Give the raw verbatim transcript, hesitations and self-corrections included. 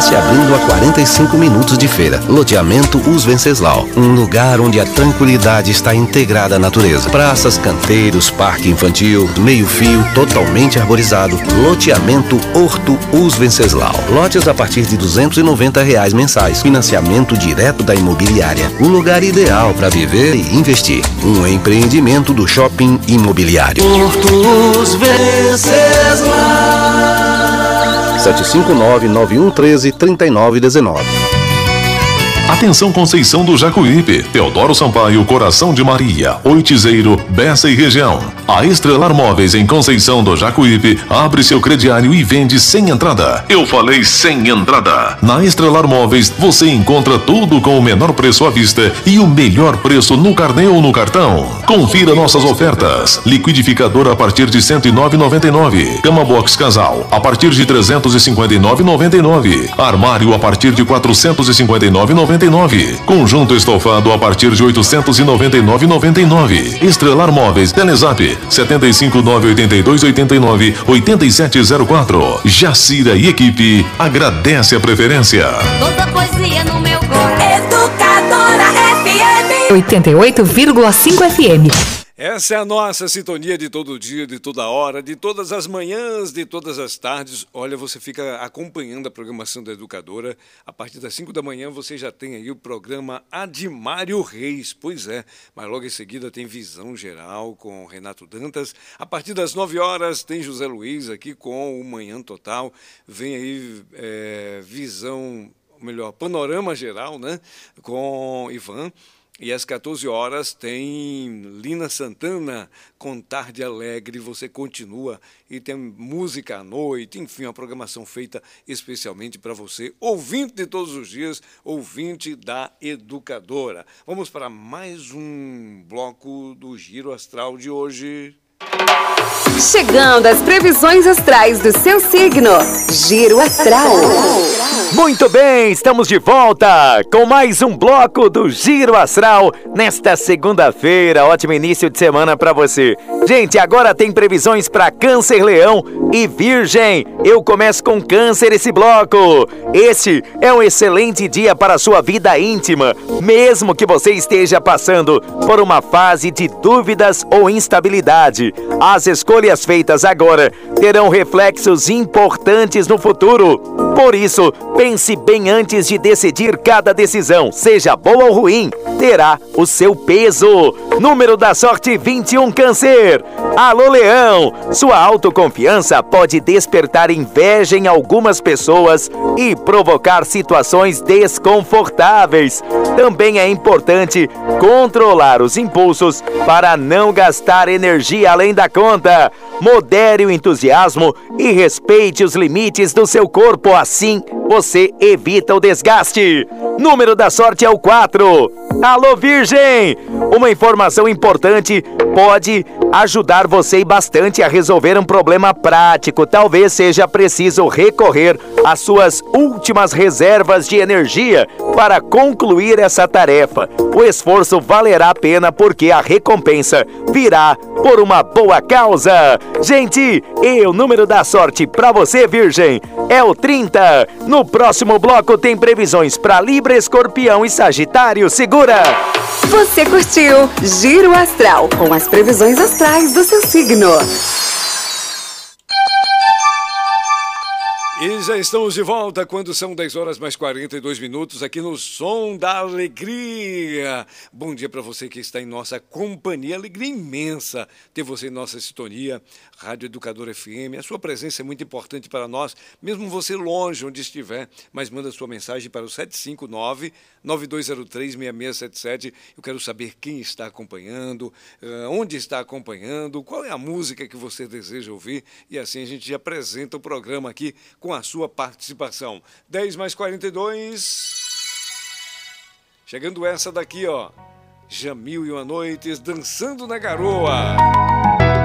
se abrindo a quarenta e cinco minutos de feira. Loteamento Os Venceslau, um lugar onde a tranquilidade está integrada à natureza. Praças, canteiros, parque infantil, meio-fio, totalmente arborizado. Loteamento Horto Os Venceslau. Lotes a partir de duzentos e noventa reais mensais. Financiamento direto da imobiliária. O lugar ideal para viver e investir. Um empreendimento do Shopping Imobiliário. Horto Os Venceslau. sete cinco nove, nove um um três, três nove um nove. Atenção Conceição do Jacuípe, Teodoro Sampaio, Coração de Maria, Oitizeiro, Bessa e região. A Estrelar Móveis em Conceição do Jacuípe abre seu crediário e vende sem entrada. Eu falei sem entrada. Na Estrelar Móveis você encontra tudo com o menor preço à vista e o melhor preço no carnê ou no cartão. Confira nossas ofertas. Liquidificador a partir de cento e nove reais e noventa e nove centavos. Cama Box Casal a partir de trezentos e cinquenta e nove reais e noventa e nove centavos. Armário a partir de quatrocentos e cinquenta e nove reais e noventa e nove centavos. Conjunto estofado a partir de oitocentos e noventa e nove reais e noventa e nove centavos. Estrelar Móveis, Telezap sete cinco nove oito dois oito nove oito sete zero quatro. Jacira e equipe agradece a preferência. Toda poesia no meu coração. Educadora F M oitenta e oito vírgula cinco F M. Essa é a nossa sintonia de todo dia, de toda hora, de todas as manhãs, de todas as tardes. Olha, você fica acompanhando a programação da Educadora. A partir das cinco da manhã você já tem aí o programa Admário Reis. Pois é, mas logo em seguida tem Visão Geral com Renato Dantas. A partir das nove horas tem José Luiz aqui com o Manhã Total. Vem aí é, Visão, ou melhor, Panorama Geral, né? Com Ivan. E às quatorze horas tem Lina Santana com Tarde Alegre. Você continua e tem música à noite, enfim, uma programação feita especialmente para você, ouvinte de todos os dias, ouvinte da Educadora. Vamos para mais um bloco do Giro Astral de hoje. Chegando às previsões astrais do seu signo. Giro Astral. Muito bem, estamos de volta com mais um bloco do Giro Astral nesta segunda-feira. Ótimo início de semana para você. Gente, agora tem previsões para Câncer, Leão e Virgem. Eu começo com Câncer esse bloco. Este é um excelente dia para a sua vida íntima, mesmo que você esteja passando por uma fase de dúvidas ou instabilidade. As escolhas feitas agora terão reflexos importantes no futuro. Por isso, pense bem antes de decidir cada decisão, seja boa ou ruim, terá o seu peso. Número da sorte vinte e um, Câncer. Alô, Leão, sua autoconfiança pode despertar inveja em algumas pessoas e provocar situações desconfortáveis. Também é importante controlar os impulsos para não gastar energia além da conta. Modere o entusiasmo e respeite os limites do seu corpo, assim você evita o desgaste. Número da sorte é o quatro. Alô, Virgem! Uma informação importante pode ajudar você bastante a resolver um problema prático. Talvez seja preciso recorrer às suas últimas reservas de energia para concluir essa tarefa. O esforço valerá a pena porque a recompensa virá por uma boa causa. Gente, e o número da sorte para você, Virgem, é o trinta. No próximo bloco tem previsões para Libra, Escorpião e Sagitário. Segura! Você curtiu Giro Astral com as previsões astrais do seu signo. E já estamos de volta quando são dez horas mais quarenta e dois minutos aqui no Som da Alegria. Bom dia para você que está em nossa companhia, alegria imensa ter você em nossa sintonia, Rádio Educadora F M. A sua presença é muito importante para nós, mesmo você longe onde estiver, mas manda sua mensagem para o sete cinco nove, nove dois zero três, seis seis sete sete. Eu quero saber quem está acompanhando, onde está acompanhando, qual é a música que você deseja ouvir e assim a gente apresenta o programa aqui com a sua participação. dez mais quarenta e dois. Chegando essa daqui, ó. Jamil e uma Noites, Dançando na Garoa.